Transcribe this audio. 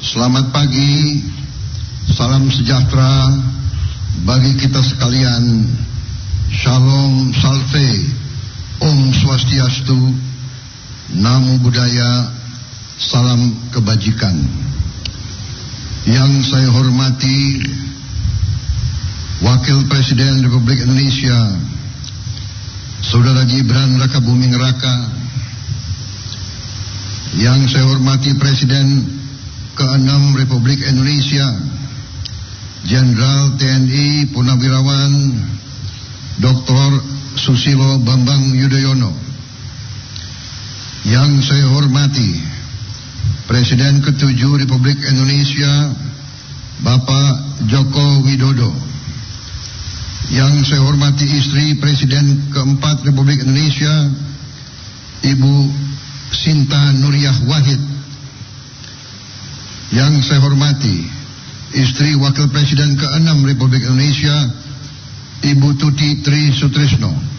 Selamat pagi, salam sejahtera bagi kita sekalian. Shalom, salve, Om Swastiastu, Namo Buddhaya, salam kebajikan. Yang saya hormati Wakil Presiden Republik Indonesia Saudara Gibran Rakabuming Raka, yang saya hormati Presiden ke-6 Republik Indonesia Jenderal TNI Purnawirawan Dr. Susilo Bambang Yudhoyono, yang saya hormati Presiden ke-7 Republik Indonesia Bapak Joko Widodo, yang saya hormati istri Presiden ke-4 Republik Indonesia Ibu Sinta Nuriyah Wahid, yang saya hormati istri Wakil Presiden ke-6 Republik Indonesia Ibu Tuti Tri Sutrisno,